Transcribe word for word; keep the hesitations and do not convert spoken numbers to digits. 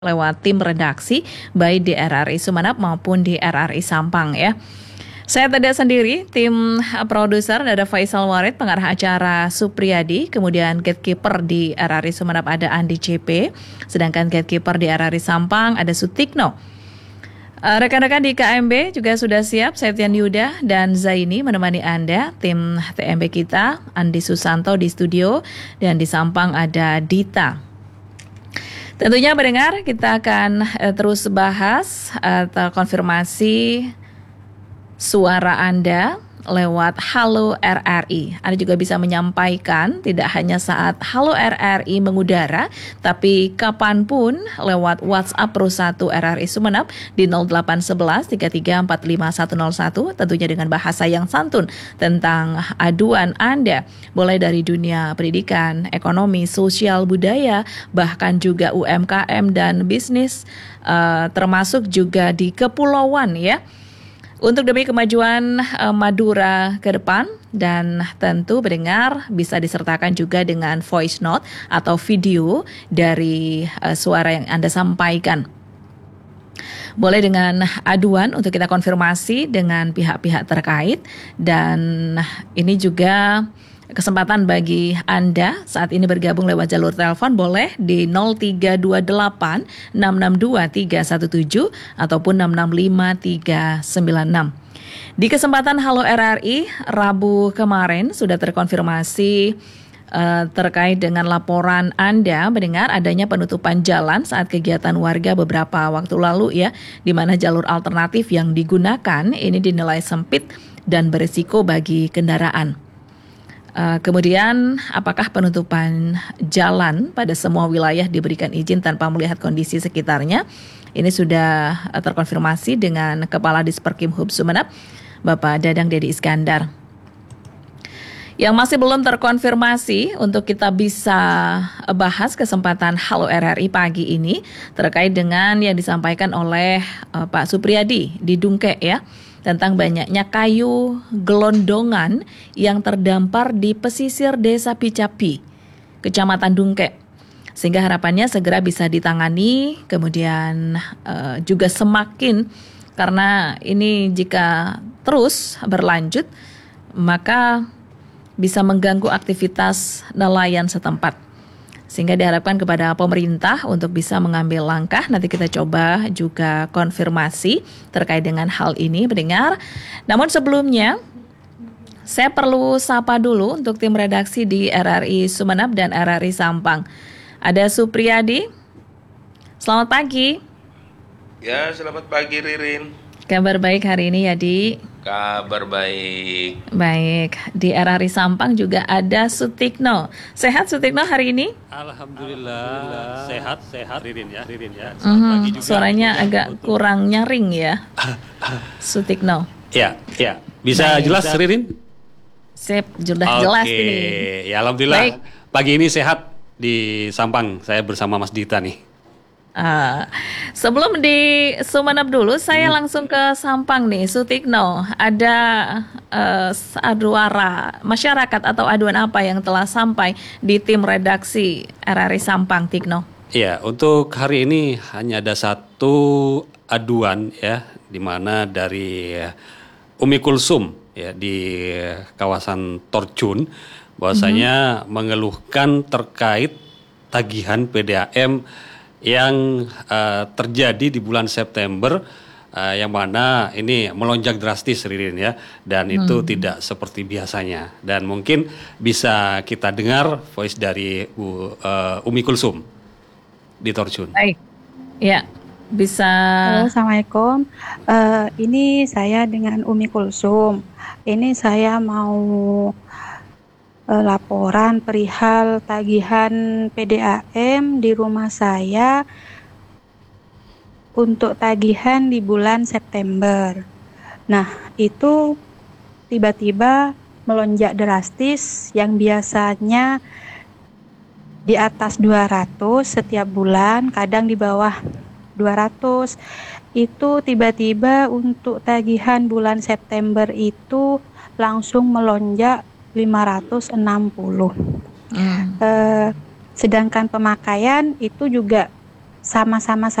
lewat tim redaksi baik di R R I Sumeneb maupun di R R I Sampang ya. Saya tidak sendiri, tim produser ada Faisal Warid, pengarah acara Supriyadi, kemudian gatekeeper di R R I Sumeneb ada Andi C P, sedangkan gatekeeper di R R I Sampang ada Sutikno. Uh, rekan-rekan di K M B juga sudah siap, Septian Yuda dan Zaini menemani Anda, tim T M B kita, Andi Susanto di studio, dan di Sampang ada Dita. Tentunya mendengar, kita akan uh, terus bahas atau uh, konfirmasi suara Anda lewat Halo R R I. Anda juga bisa menyampaikan tidak hanya saat Halo R R I mengudara, tapi kapanpun lewat WhatsApp Pro satu R R I Sumeneb di nol delapan satu satu tiga tiga empat lima satu nol satu, tentunya dengan bahasa yang santun tentang aduan Anda, mulai dari dunia pendidikan, ekonomi, sosial, budaya, bahkan juga U M K M dan bisnis, uh, termasuk juga di kepulauan ya. Untuk demi kemajuan uh, Madura ke depan, dan tentu pendengar bisa disertakan juga dengan voice note atau video dari uh, suara yang Anda sampaikan. Boleh dengan aduan untuk kita konfirmasi dengan pihak-pihak terkait, dan ini juga kesempatan bagi Anda saat ini bergabung lewat jalur telepon, boleh di nol tiga dua delapan enam enam dua tiga satu tujuh ataupun enam enam lima tiga sembilan enam. Di kesempatan Halo R R I Rabu kemarin sudah terkonfirmasi uh, terkait dengan laporan Anda mendengar adanya penutupan jalan saat kegiatan warga beberapa waktu lalu ya, di mana jalur alternatif yang digunakan ini dinilai sempit dan berisiko bagi kendaraan. Uh, kemudian apakah penutupan jalan pada semua wilayah diberikan izin tanpa melihat kondisi sekitarnya? Ini sudah uh, terkonfirmasi dengan Kepala Disperkim Hub Sumeneb, Bapak Dadang Dedi Iskandar. Yang masih belum terkonfirmasi untuk kita bisa bahas kesempatan Halo R R I pagi ini terkait dengan yang disampaikan oleh uh, Pak Supriyadi di Dungke ya, tentang banyaknya kayu gelondongan yang terdampar di pesisir Desa Picapi, Kecamatan Dungke. Sehingga harapannya segera bisa ditangani, kemudian uh, juga semakin, karena ini jika terus berlanjut, maka bisa mengganggu aktivitas nelayan setempat. Sehingga diharapkan kepada pemerintah untuk bisa mengambil langkah. Nanti kita coba juga konfirmasi terkait dengan hal ini, mendengar. Namun sebelumnya, saya perlu sapa dulu untuk tim redaksi di R R I Sumeneb dan R R I Sampang. Ada Supriyadi. Selamat pagi. Ya, selamat pagi Ririn. Kabar baik hari ini ya, Di? Kabar baik. Baik, di R R I Sampang juga ada Sutikno. Sehat Sutikno hari ini? Alhamdulillah, Alhamdulillah. sehat, sehat Ririn ya, Ririn ya. Mm-hmm. Pagi juga. Suaranya juga agak untuk... kurang nyaring ya, Sutikno. Ya, ya. Bisa baik, jelas bisa. Ririn? Sip, sudah okay. Jelas ini. Ya, alhamdulillah. Baik. Pagi ini sehat di Sampang. Saya bersama Mas Dita nih. Uh, sebelum di Sumeneb dulu, saya hmm. langsung ke Sampang nih, Sutikno. Ada uh, aduara masyarakat atau aduan apa yang telah sampai di tim redaksi R R I Sampang, Tikno? Iya, untuk hari ini hanya ada satu aduan ya, di mana dari Umi Kulsum ya di kawasan Torjun, bahwasanya hmm. mengeluhkan terkait tagihan P D A M yang uh, terjadi di bulan September, uh, yang mana ini melonjak drastis Ririn ya, dan hmm. itu tidak seperti biasanya. Dan mungkin bisa kita dengar voice dari uh, Umi Kulsum di Torjun. Baik, ya bisa. Halo, Assalamualaikum. Uh, ini saya dengan Umi Kulsum. Ini saya mau laporan perihal tagihan P D A M di rumah saya untuk tagihan di bulan September. Nah, itu tiba-tiba melonjak drastis, yang biasanya di atas dua ratus setiap bulan, kadang di bawah dua ratus. Itu tiba-tiba untuk tagihan bulan September itu langsung melonjak lima ratus enam puluh. Hmm. Eh, sedangkan pemakaian itu juga sama-sama